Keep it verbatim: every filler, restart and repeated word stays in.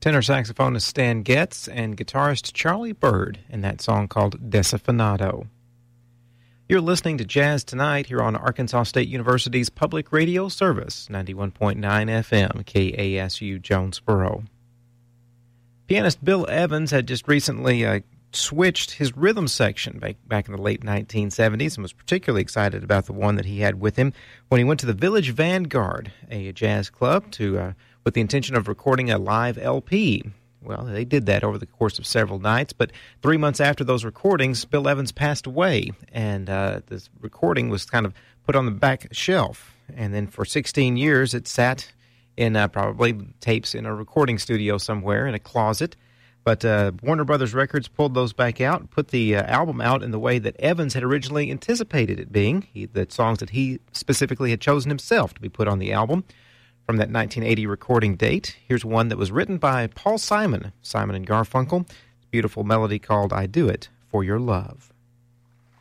tenor saxophonist Stan Getz and guitarist Charlie Byrd in that song called Desafinado. You're listening to Jazz Tonight here on Arkansas State University's public radio service, ninety-one point nine F M, K A S U Jonesboro. Pianist Bill Evans had just recently uh, switched his rhythm section back, back in the late nineteen seventies and was particularly excited about the one that he had with him when he went to the Village Vanguard, a jazz club, to uh, with the intention of recording a live L P. Well, they did that over the course of several nights, but three months after those recordings, Bill Evans passed away, and uh, this recording was kind of put on the back shelf. And then for sixteen years, it sat in uh, probably tapes in a recording studio somewhere in a closet. But uh, Warner Brothers Records pulled those back out and put the uh, album out in the way that Evans had originally anticipated it being, he, the songs that he specifically had chosen himself to be put on the album. From that nineteen eighty recording date, here's one that was written by Paul Simon, Simon and Garfunkel. It's a beautiful melody called I Do It For Your Love.